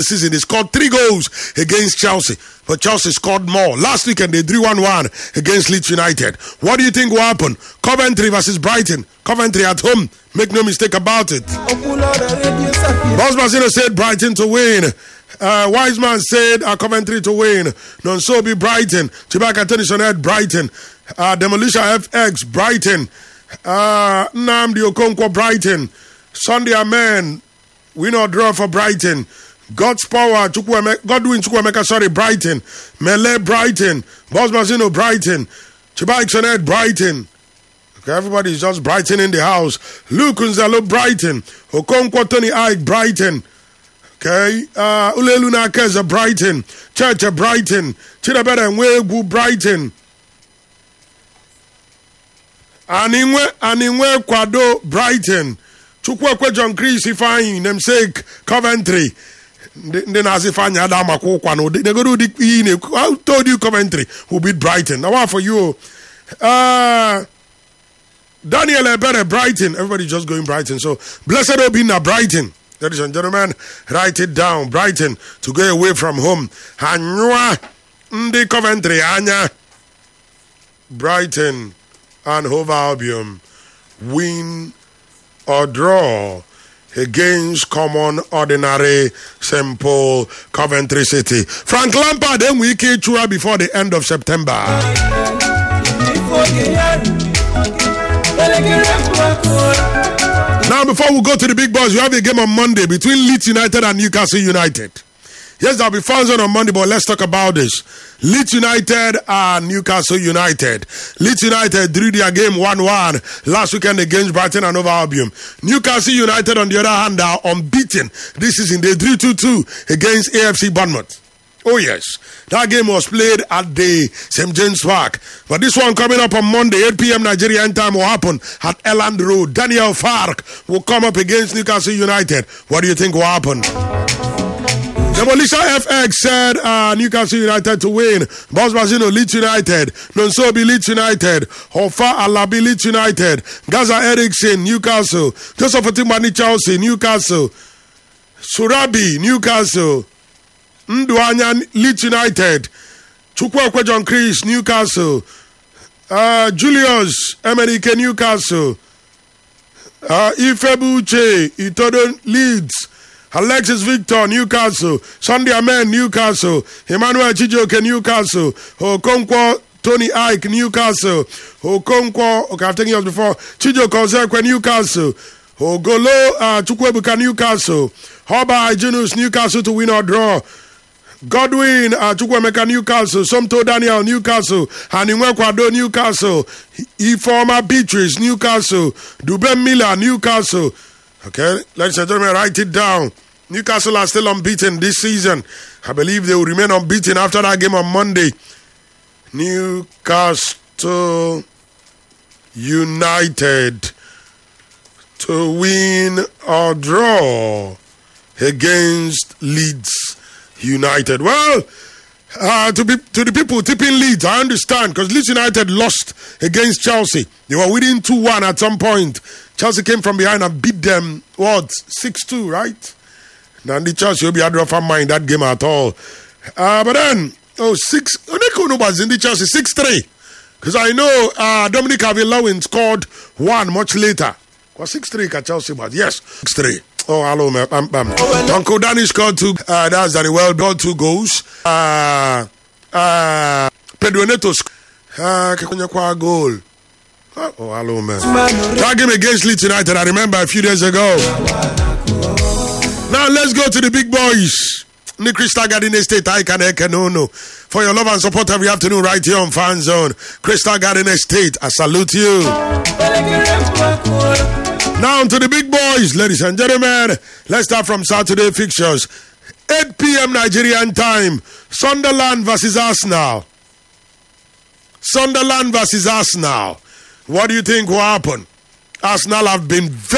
season. They scored 3 goals against Chelsea, but Chelsea scored more. Last weekend, they drew 1-1 against Leeds United. What do you think will happen? Coventry versus Brighton. Coventry at home. Make no mistake about it. Boss Marcino said Brighton to win. Wiseman said Coventry to win. Nonsobi Brighton. Chibaka Tennyson had Brighton. Demolition FX Brighton. Nnamdi Okonkwo Brighton. Sunday Amen. Win or draw for Brighton. God's power. Godwin Chukwemeka, sorry, Brighton. Mele Brighton. Boss Marcino Brighton. Chibaka had Brighton. Okay, everybody's just Brighton in the house. Luke Unzalo Brighton. Okonkwo Tony Ike Brighton. Okay, Uleluna Keza Brighton, Church Brighton, Chidabere Nwegu Brighton, Aningwe Kwado Brighton, Chukwekwe John Chris Ifeanyi, namesake Coventry. Then as if I had Amakwano, they go to the I told you Coventry who beat Brighton. Now what for you? Daniel Ebere Brighton, everybody just going Brighton. So blessed Obina Brighton. Ladies and gentlemen, write it down. Brighton to go away from home. Hanua Ndi Coventry Anya. Brighton and Hove Albion win or draw against common, ordinary, simple Coventry City. Frank Lampard then we came through before the end of September. Now, before we go to the big boys, we have a game on Monday between Leeds United and Newcastle United. Yes, there'll be fans on Monday, but let's talk about this. Leeds United and Newcastle United. Leeds United drew their game 1-1 last weekend against Brighton and Hove Albion. Newcastle United, on the other hand, are unbeaten this season. They drew 2-2 against AFC Bournemouth. Oh, yes. That game was played at the St. James Park. But this one coming up on Monday, 8 p.m. Nigerian time, will happen at Elland Road. Daniel Fark will come up against Newcastle United. What do you think will happen? Demolition FX said Newcastle United to win. Boss Basino, Leeds United. Nonsobi, Leeds United. Hofa Alabi, Leeds United. Gaza Eriksson, Newcastle. Joseph Otimani, Chelsea, Newcastle. Surabi, Newcastle. Nduanya, Leeds United. Chukwekwe John Chris, Newcastle. Julius Emerike, Newcastle. Ifebuche, Itodo, Leeds. Alexis Victor, Newcastle. Sunday Amen, Newcastle. Emmanuel Chijoke, Newcastle. Okonkwo Tony Ike, Newcastle. Okonkwo, okay, I've taken yours before. Chijoke Ozekwe, Newcastle. Ogolo Chukwebuka, Newcastle. Hoba Junus, Newcastle to win or draw. Godwin Chukwemeka, Newcastle. Somto Daniel, Newcastle. Haningwe Kwado, Newcastle. Ifeoma Beatrice, Newcastle. Dubem Miller, Newcastle. Okay, ladies and gentlemen, write it down. Newcastle are still unbeaten this season. I believe they will remain unbeaten after that game on Monday. Newcastle United to win or draw against Leeds United. Well, to the people tipping Leeds, I understand, because Leeds United lost against Chelsea. They were winning 2-1 at some point. Chelsea came from behind and beat them, 6-2, right? Now, the Chelsea will be out of our mind that game at all. But then, Oneko was in the Chelsea, 6-3. Because I know Dominic Calvert-Lewin scored one much later. Was 6-3 at Chelsea, but yes, 6-3. Oh, hello, man. Uncle Danny scored 2. That's very well done, 2 goals. Pedro Neto scored goal. Oh, hello, man. That game against Leeds United, I remember a few days ago. Now, let's go to the big boys. Nick Crystal Garden Estate, I can no. For your love and support every afternoon right here on Fan Zone. Crystal Garden Estate, I salute you. Now to the big boys, ladies and gentlemen. Let's start from Saturday fixtures. 8 p.m. Nigerian time. Sunderland versus Arsenal. Sunderland versus Arsenal. What do you think will happen? Arsenal have been very